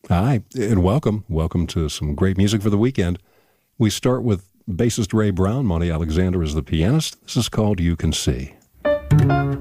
Hi, and welcome. Welcome to some great music for the weekend. We start with bassist Ray Brown. Monty Alexander is the pianist. This is called You Can See.